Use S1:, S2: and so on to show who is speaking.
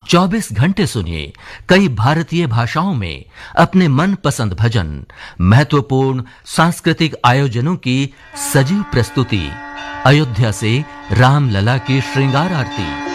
S1: 24 घंटे सुनिए कई भारतीय भाषाओं में अपने मनपसंद भजन, महत्वपूर्ण सांस्कृतिक आयोजनों की सजीव प्रस्तुति, अयोध्या से रामलला की श्रृंगार आरती।